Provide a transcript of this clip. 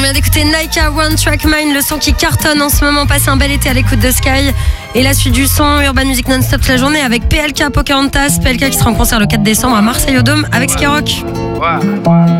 vient d'écouter Naika One Track Mind, le son qui cartonne en ce moment. Passez un bel été à l'écoute de Sky. Et la suite du son, Urban Music non-stop toute la journée avec PLK Pocahontas. PLK qui sera en concert le 4 décembre à Marseille au Dôme avec Skyrock.